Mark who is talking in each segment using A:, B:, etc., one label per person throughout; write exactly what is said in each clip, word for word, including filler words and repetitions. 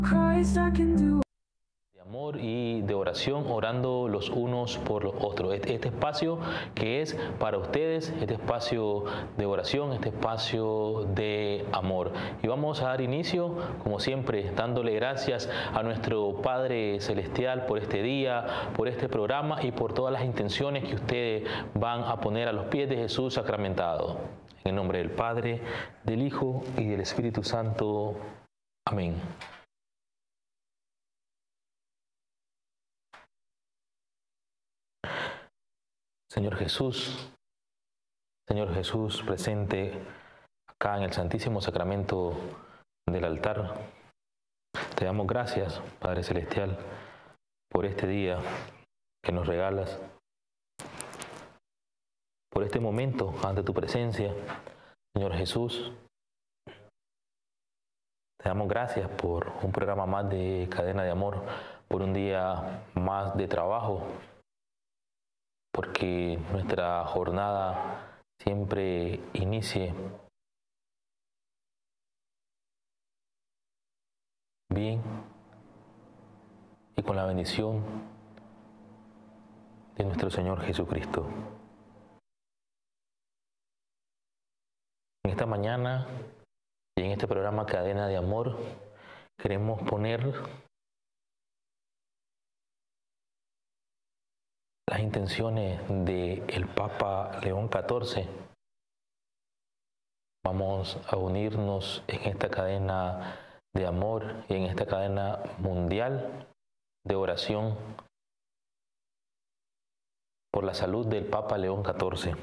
A: Christ, I can do
B: De amor y de oración, orando los unos por los otros. Este, este espacio que es para ustedes, este espacio de oración, este espacio de amor. Y vamos a dar inicio, como siempre, dándole gracias a nuestro Padre Celestial por este día, por este programa y por todas las intenciones que ustedes van a poner a los pies de Jesús sacramentado. En el nombre del Padre, del Hijo y del Espíritu Santo. Amén. Señor Jesús, Señor Jesús presente acá en el Santísimo Sacramento del altar, te damos gracias, Padre Celestial, por este día que nos regalas, por este momento ante tu presencia, Señor Jesús. Te damos gracias por un programa más de Cadena de Amor, por un día más de trabajo, porque nuestra jornada siempre inicie bien y con la bendición de nuestro Señor Jesucristo. En esta mañana y en este programa Cadena de Amor queremos poner las intenciones del Papa León catorce. Vamos a unirnos en esta cadena de amor y en esta cadena mundial de oración por la salud del Papa León catorce.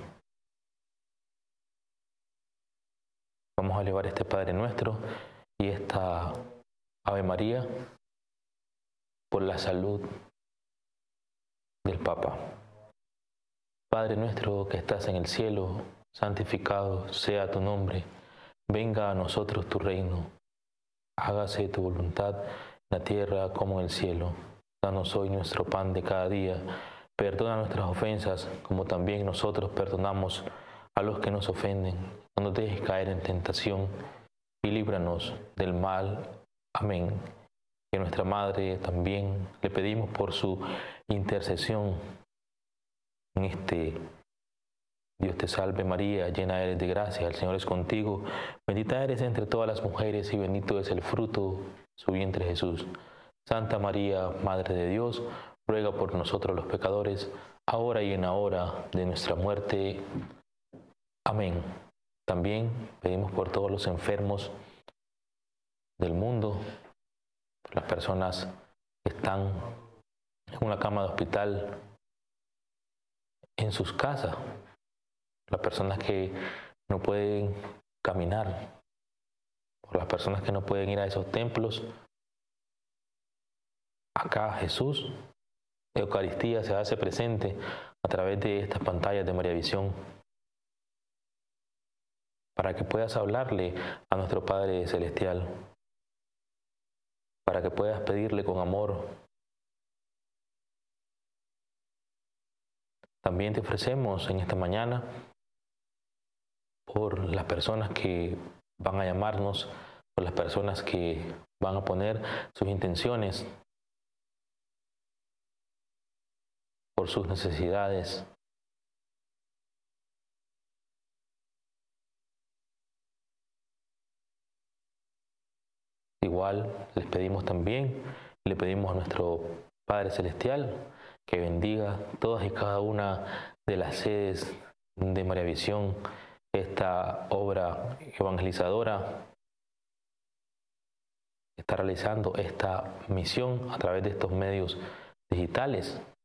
B: Vamos a elevar este Padre Nuestro y esta Ave María por la salud del Papa. Padre nuestro que estás en el cielo, santificado sea tu nombre. Venga a nosotros tu reino. Hágase tu voluntad en la tierra como en el cielo. Danos hoy nuestro pan de cada día. Perdona nuestras ofensas, como también nosotros perdonamos a los que nos ofenden. No nos dejes caer en tentación y líbranos del mal. Amén. Que nuestra Madre también le pedimos por su intercesión en este Dios te salve María, llena eres de gracia, el Señor es contigo, bendita eres entre todas las mujeres y bendito es el fruto de su vientre Jesús. Santa María, Madre de Dios, ruega por nosotros los pecadores, ahora y en la hora de nuestra muerte. Amén. También pedimos por todos los enfermos del mundo, por las personas que están en una cama de hospital, en sus casas, las personas que no pueden caminar, por las personas que no pueden ir a esos templos. Acá Jesús, Eucaristía se hace presente a través de estas pantallas de María Visión, para que puedas hablarle a nuestro Padre Celestial, para que puedas pedirle con amor. También te ofrecemos en esta mañana por las personas que van a llamarnos, por las personas que van a poner sus intenciones, por sus necesidades. Igual les pedimos también, le pedimos a nuestro Padre Celestial que bendiga todas y cada una de las sedes de María Visión, esta obra evangelizadora que está realizando esta misión a través de estos medios digitales,